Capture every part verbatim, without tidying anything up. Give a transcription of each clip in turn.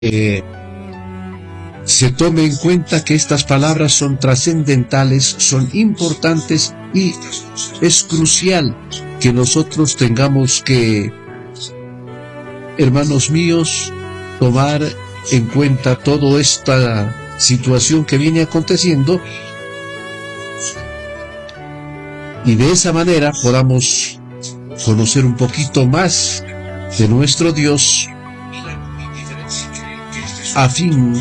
eh, se tome en cuenta que estas palabras son trascendentales, son importantes y es crucial que nosotros tengamos que, hermanos míos, tomar en cuenta toda esta situación que viene aconteciendo y de esa manera podamos conocer un poquito más de nuestro Dios a fin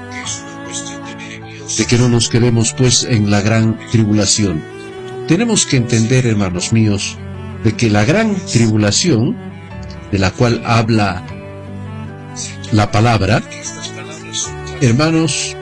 de que no nos quedemos pues en la gran tribulación. Tenemos que entender, hermanos míos, de que la gran tribulación, de la cual habla la palabra, hermanos,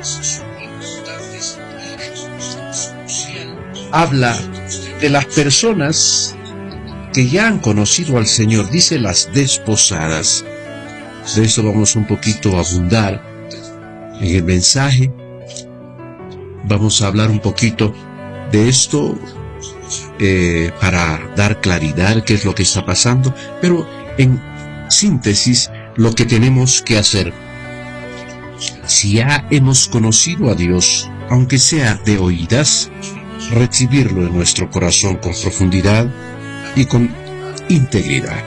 habla de las personas que ya han conocido al Señor, dice las desposadas. De eso vamos un poquito a abundar en el mensaje. Vamos a hablar un poquito de esto eh, para dar claridad qué es lo que está pasando, pero en síntesis lo que tenemos que hacer. Si ya hemos conocido a Dios, aunque sea de oídas, recibirlo en nuestro corazón con profundidad y con integridad.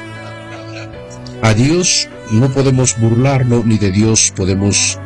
A Dios no podemos burlarlo, ni de Dios podemos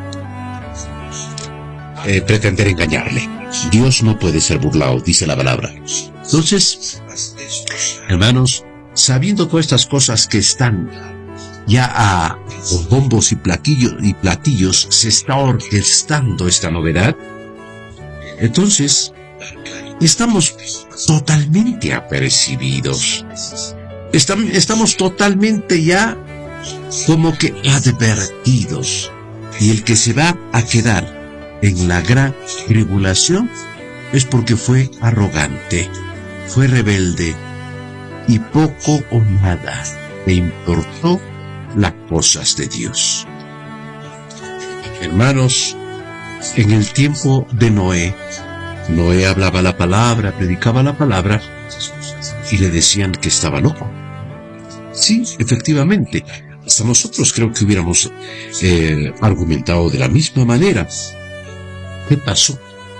eh, pretender engañarle. Dios no puede ser burlado, dice la palabra. Entonces, hermanos, sabiendo todas estas cosas que están ya a por bombos y platillos, y platillos, se está orquestando esta novedad, entonces estamos totalmente apercibidos. Estamos, estamos totalmente ya como que advertidos. Y el que se va a quedar en la gran tribulación es porque fue arrogante, fue rebelde y poco o nada le importó las cosas de Dios. Hermanos, en el tiempo de Noé, Noé hablaba la palabra, predicaba la palabra y le decían que estaba loco. Sí, efectivamente, hasta nosotros creo que hubiéramos eh, argumentado de la misma manera. ¿Qué pasó?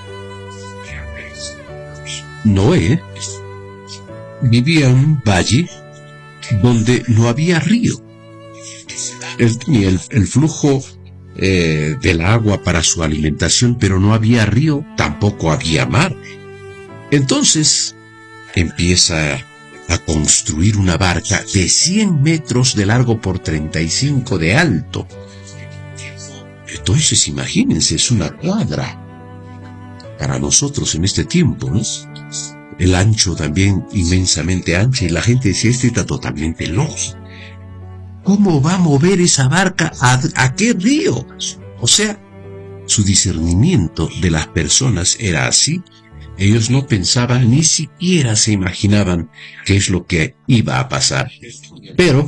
Noé vivía en un valle donde no había río. Él tenía el, el flujo eh, del agua para su alimentación, pero no había río, tampoco había mar. Entonces empieza a construir una barca de cien metros de largo por treinta y cinco de alto. Entonces imagínense, es una cuadra para nosotros en este tiempo, ¿no? El ancho también inmensamente ancha, y la gente decía, este está totalmente loco. ¿Cómo va a mover esa barca? ¿A, a qué río? O sea, su discernimiento de las personas era así. Ellos no pensaban, ni siquiera se imaginaban qué es lo que iba a pasar. Pero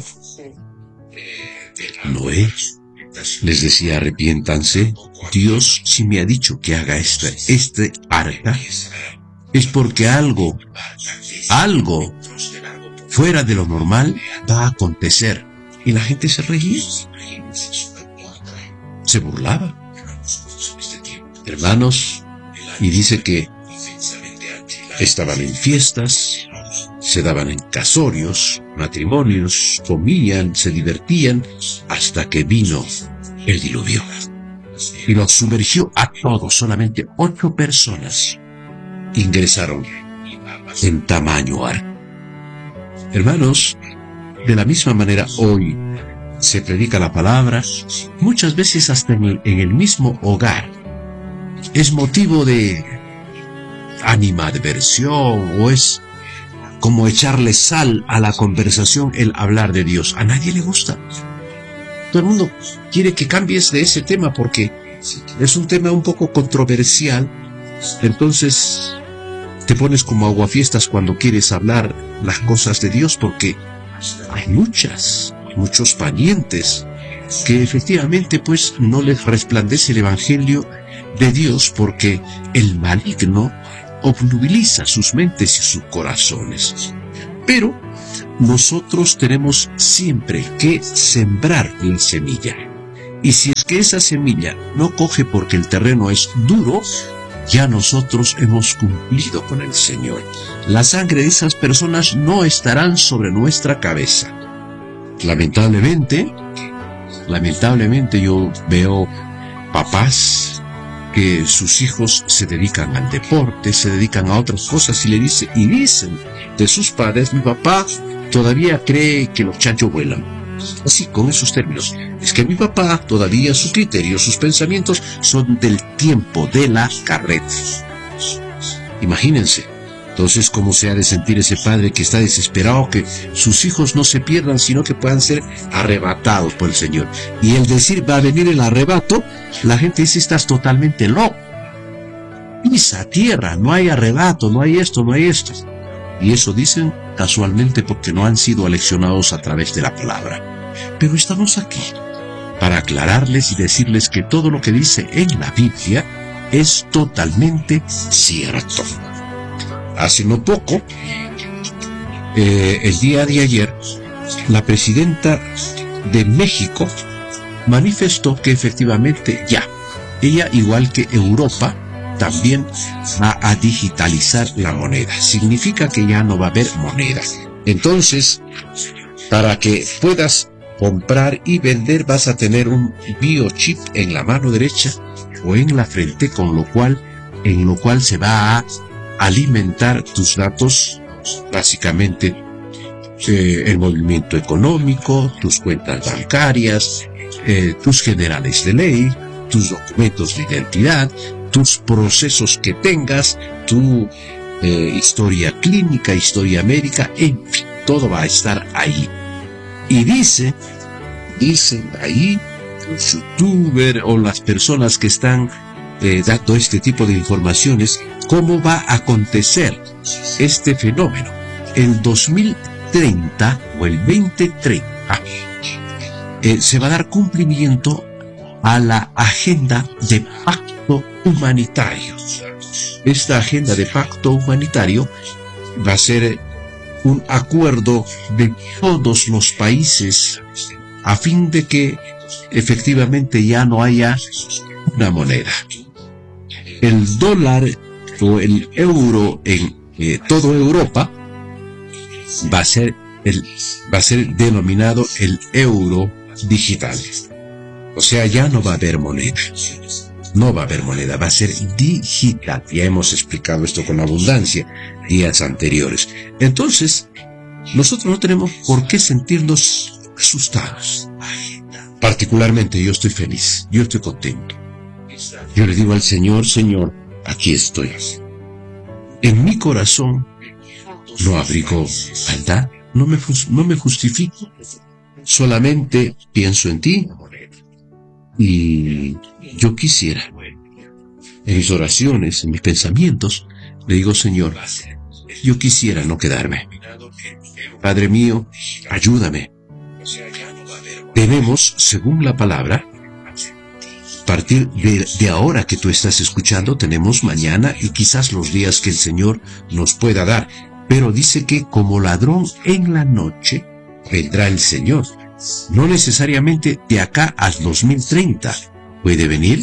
Noé les decía, arrepiéntanse. Dios, si me ha dicho que haga este, este arca, es porque algo, algo fuera de lo normal va a acontecer. Y la gente se reía, se burlaba, hermanos, y dice que estaban en fiestas, se daban en casorios, matrimonios, comían, se divertían, hasta que vino el diluvio y los sumergió a todos. Solamente ocho personas ingresaron en tamaño arca. Hermanos, de la misma manera hoy se predica la palabra, muchas veces hasta en el, en el mismo hogar. Es motivo de animadversión, o es como echarle sal a la conversación el hablar de Dios. A nadie le gusta. Todo el mundo quiere que cambies de ese tema porque es un tema un poco controversial. Entonces te pones como aguafiestas cuando quieres hablar las cosas de Dios, porque hay muchas, muchos parientes que efectivamente pues no les resplandece el evangelio de Dios, porque el maligno obnubiliza sus mentes y sus corazones. Pero nosotros tenemos siempre que sembrar la semilla. Y si es que esa semilla no coge porque el terreno es duro, ya nosotros hemos cumplido con el Señor. La sangre de esas personas no estarán sobre nuestra cabeza. Lamentablemente, lamentablemente yo veo papás que sus hijos se dedican al deporte, se dedican a otras cosas y le dicen, y dicen de sus padres, mi papá todavía cree que los chanchos vuelan. Así, con esos términos. Es que mi papá todavía su criterio, sus pensamientos son del tiempo de la carreta. Imagínense. Entonces, ¿cómo se ha de sentir ese padre que está desesperado que sus hijos no se pierdan, sino que puedan ser arrebatados por el Señor? Y el decir, va a venir el arrebato, la gente dice, estás totalmente loco. Pisa tierra, no hay arrebato, no hay esto, no hay esto. Y eso dicen casualmente porque no han sido aleccionados a través de la palabra. Pero estamos aquí para aclararles y decirles que todo lo que dice en la Biblia es totalmente cierto. Hace no poco, eh, el día de ayer, la presidenta de México manifestó que efectivamente ya, ella igual que Europa, también va a digitalizar la moneda. Significa que ya no va a haber moneda. Entonces, para que puedas comprar y vender, vas a tener un biochip en la mano derecha o en la frente, con lo cual, en lo cual se va a alimentar tus datos, básicamente eh, el movimiento económico, tus cuentas bancarias, eh, tus generales de ley, tus documentos de identidad, tus procesos que tengas, tu eh, historia clínica, historia médica, en fin, todo va a estar ahí. Y dice, dicen ahí los youtubers o las personas que están eh, dando este tipo de informaciones, cómo va a acontecer este fenómeno. El dos mil treinta o el veinte treinta eh, se va a dar cumplimiento a la agenda de pacto humanitario. Esta agenda de pacto humanitario va a ser un acuerdo de todos los países a fin de que efectivamente ya no haya una moneda. El dólar o el euro en eh, toda Europa va a ser el va a ser denominado el euro digital. O sea, ya no va a haber moneda. No va a haber moneda, va a ser digital. Ya hemos explicado esto con abundancia días anteriores. Entonces, nosotros no tenemos por qué sentirnos asustados. Particularmente yo estoy feliz, yo estoy contento. Yo le digo al Señor, Señor, aquí estoy. En mi corazón no abrigo maldad, no me, no me justifico. Solamente pienso en ti. Y yo quisiera, en mis oraciones, en mis pensamientos, le digo, Señor, yo quisiera no quedarme. Padre mío, ayúdame. Tenemos, según la palabra, a partir de, de ahora que tú estás escuchando, tenemos mañana y quizás los días que el Señor nos pueda dar. Pero dice que como ladrón en la noche vendrá el Señor. No necesariamente de acá al dos mil treinta. Puede venir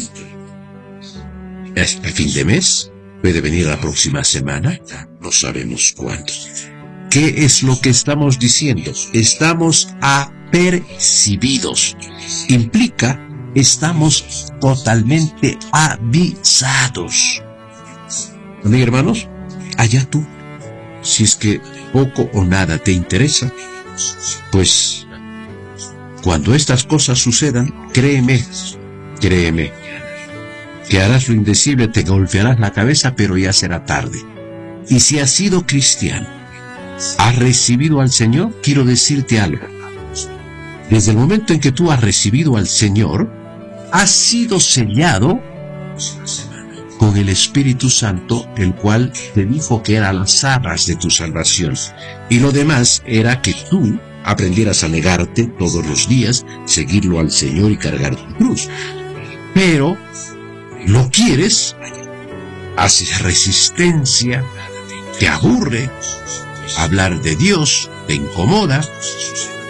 a fin de mes, puede venir la próxima semana, no sabemos cuándo. ¿Qué es lo que estamos diciendo? Estamos apercibidos. Implica, estamos totalmente avisados. Amigos hermanos, allá tú, si es que poco o nada te interesa, pues cuando estas cosas sucedan, créeme, créeme, que harás lo indecible, te golpearás la cabeza, pero ya será tarde. Y si has sido cristiano, has recibido al Señor, quiero decirte algo. Desde el momento en que tú has recibido al Señor, has sido sellado con el Espíritu Santo, el cual te dijo que eran las arras de tu salvación. Y lo demás era que tú aprendieras a negarte todos los días, seguirlo al Señor y cargar tu cruz. Pero no quieres, haces resistencia, te aburre, hablar de Dios te incomoda,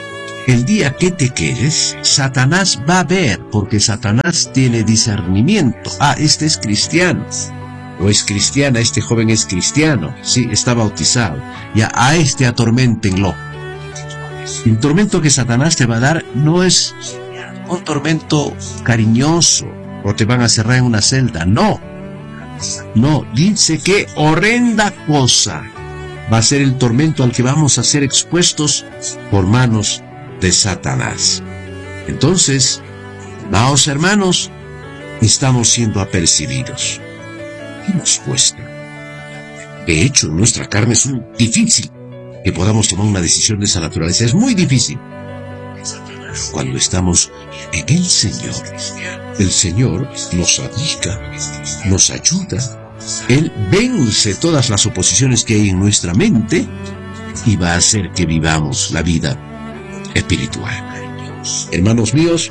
el día que te quedes, Satanás va a ver, porque Satanás tiene discernimiento. Ah, este es cristiano, o es cristiana, este joven es cristiano, sí, está bautizado. Ya, a este atorméntenlo. El tormento que Satanás te va a dar no es un tormento cariñoso, o te van a cerrar en una celda, no. No, dice que horrenda cosa va a ser el tormento al que vamos a ser expuestos por manos de Satanás. Entonces, amados hermanos, estamos siendo apercibidos. ¿Qué nos cuesta? De hecho, nuestra carne es muy difícil que podamos tomar una decisión de esa naturaleza. Es muy difícil. Cuando estamos en el Señor, el Señor nos aplica, nos ayuda. Él vence todas las oposiciones que hay en nuestra mente y va a hacer que vivamos la vida espiritual. Hermanos míos,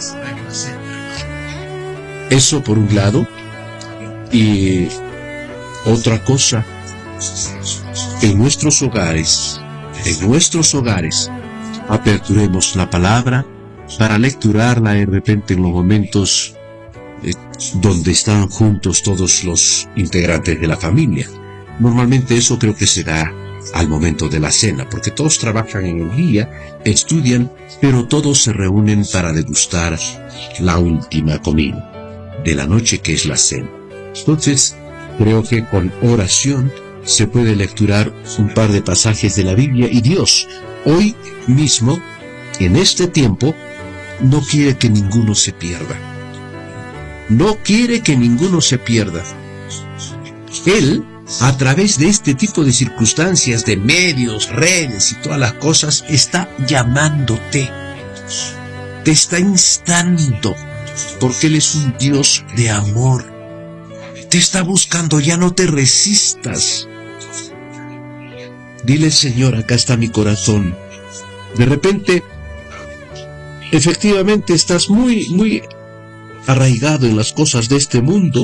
eso por un lado. Y otra cosa, en nuestros hogares, en nuestros hogares, aperturemos la palabra para lecturarla de repente en los momentos eh, donde están juntos todos los integrantes de la familia. Normalmente eso creo que se da al momento de la cena, porque todos trabajan en el día, estudian, pero todos se reúnen para degustar la última comida de la noche, que es la cena. Entonces, creo que con oración se puede lecturar un par de pasajes de la Biblia, y Dios, hoy mismo, en este tiempo, no quiere que ninguno se pierda. No quiere que ninguno se pierda. Él, a través de este tipo de circunstancias, de medios, redes y todas las cosas, está llamándote. Te está instando, porque Él es un Dios de amor. Te está buscando, ya no te resistas. Dile, Señor, acá está mi corazón. De repente, efectivamente estás muy, muy arraigado en las cosas de este mundo.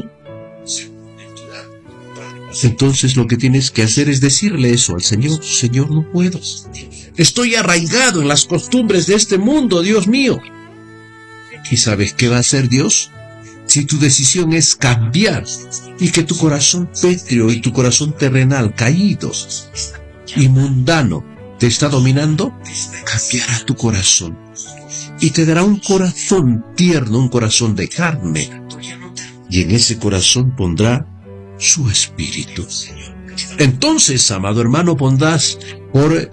Entonces lo que tienes que hacer es decirle eso al Señor. Señor, no puedo. Estoy arraigado en las costumbres de este mundo, Dios mío. ¿Y sabes qué va a hacer Dios? Si tu decisión es cambiar y que tu corazón pétreo y tu corazón terrenal caído y mundano te está dominando, cambiará tu corazón y te dará un corazón tierno, un corazón de carne, y en ese corazón pondrá su espíritu. Entonces, amado hermano, pondrás por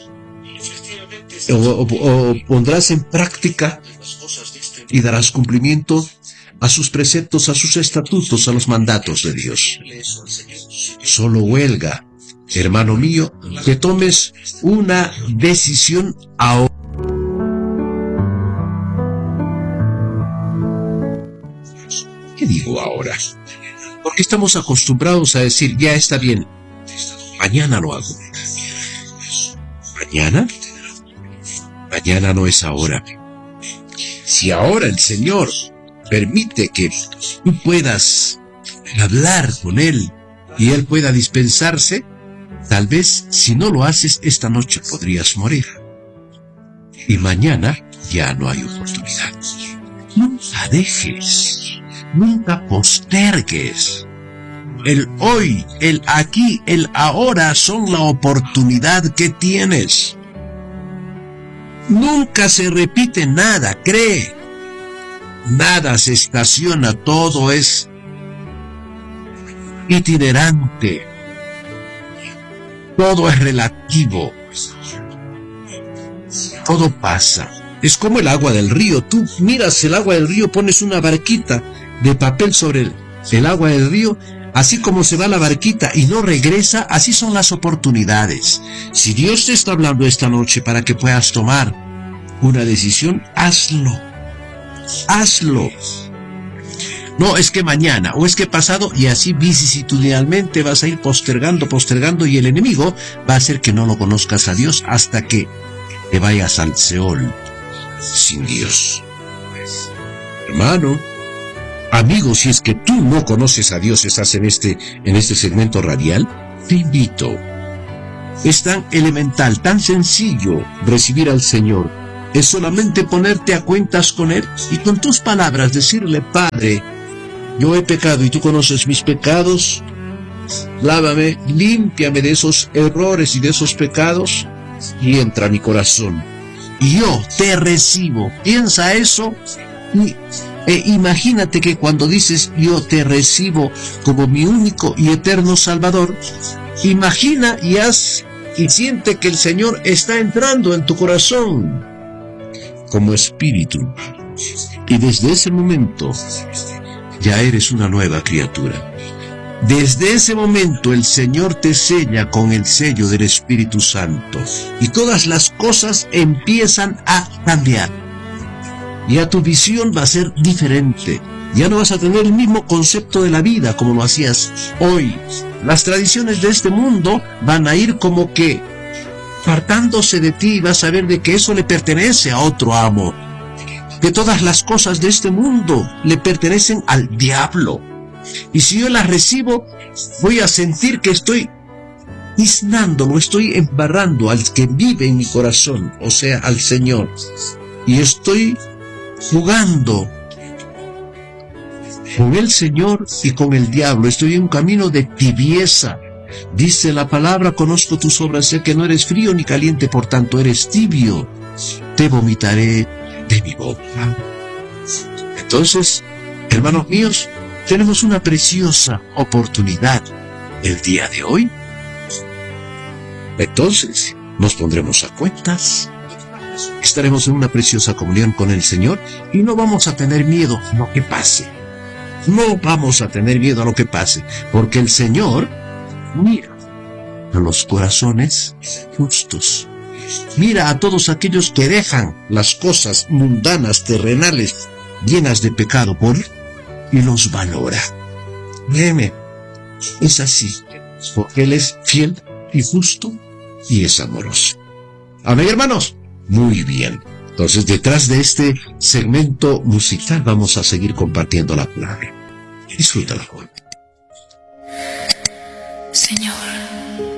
o, o, o pondrás en práctica y darás cumplimiento a sus preceptos, a sus estatutos, a los mandatos de Dios. Solo huelga, hermano mío, que tomes una decisión ahora. ¿Qué digo ahora? Porque estamos acostumbrados a decir, ya está bien, mañana lo hago. ¿Mañana? Mañana no es ahora. Si ahora el Señor permite que tú puedas hablar con Él y Él pueda dispensarse, tal vez si no lo haces esta noche podrías morir. Y mañana ya no hay oportunidad. Nunca dejes, nunca postergues. El hoy, el aquí, el ahora son la oportunidad que tienes. Nunca se repite nada, cree. Nada se estaciona, todo es itinerante. Todo es relativo. Todo pasa. Es como el agua del río. Tú miras el agua del río, pones una barquita de papel sobre el, el agua del río, así como se va la barquita y no regresa, así son las oportunidades. Si Dios te está hablando esta noche para que puedas tomar una decisión, hazlo. Hazlo. No, es que mañana, o es que pasado, y así vicisitudinalmente vas a ir postergando, postergando, y el enemigo va a hacer que no lo conozcas a Dios hasta que te vayas al Seol sin Dios. Hermano, amigo, si es que tú no conoces a Dios, estás en este, en este segmento radial, te invito. Es tan elemental, tan sencillo recibir al Señor. es solamente ponerte a cuentas con Él y con tus palabras decirle: Padre, yo he pecado y tú conoces mis pecados. Lávame, límpiame de esos errores y de esos pecados y entra a mi corazón. Y yo te recibo. Piensa eso y e imagínate que cuando dices yo te recibo como mi único y eterno Salvador, imagina y haz y siente que el Señor está entrando en tu corazón como espíritu. Y desde ese momento ya eres una nueva criatura. Desde ese momento el Señor te sella con el sello del Espíritu Santo y todas las cosas empiezan a cambiar. Ya tu visión va a ser diferente. Ya no vas a tener el mismo concepto de la vida como lo hacías hoy. Las tradiciones de este mundo van a ir como que apartándose de ti y vas a ver de que eso le pertenece a otro amo. Que todas las cosas de este mundo le pertenecen al diablo. Y si yo las recibo, voy a sentir que estoy iznándolo, estoy embarrando al que vive en mi corazón, o sea, al Señor. Y estoy jugando con el Señor y con el diablo. Estoy en un camino de tibieza. Dice la palabra: conozco tus obras, sé que no eres frío ni caliente, por tanto eres tibio. Te vomitaré de mi boca. Entonces, hermanos míos, tenemos una preciosa oportunidad el día de hoy. Entonces, nos pondremos a cuentas. Estaremos en una preciosa comunión con el Señor y no vamos a tener miedo a lo que pase. No vamos a tener miedo a lo que pase, porque el Señor mira a los corazones justos. Mira a todos aquellos que dejan las cosas mundanas, terrenales, llenas de pecado por Él, y los valora. Créeme, es así, porque Él es fiel y justo y es amoroso. Amén, hermanos. Muy bien. Entonces, detrás de este segmento musical vamos a seguir compartiendo la palabra. Disfrútala. Señor,